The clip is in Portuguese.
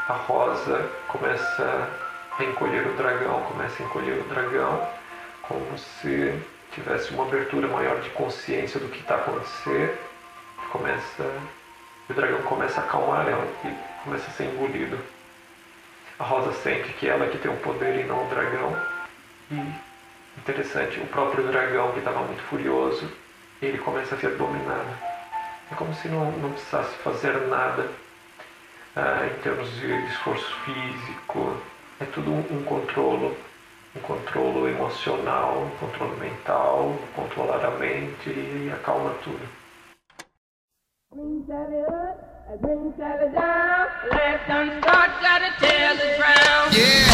A Rosa começa a encolher o dragão, como se tivesse uma abertura maior de consciência do que está acontecendo. O dragão começa a acalmar ela e começa a ser engolido. A Rosa sente que ela que tem o poder e não o dragão. E, interessante, o próprio dragão, que estava muito furioso, ele começa a ser dominado. É como se não precisasse fazer nada em termos de esforço físico. É tudo um controlo emocional, um controle mental, controlar a mente e acalma tudo. Bring Sally up, bring Sally down. Last gun start, gotta tell the ground. Yeah.